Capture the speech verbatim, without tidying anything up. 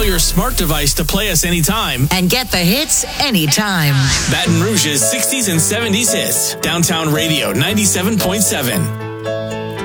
tell your smart device to play us anytime. And get the hits anytime. Baton Rouge's sixties and seventies hits. Downtown Radio ninety-seven point seven.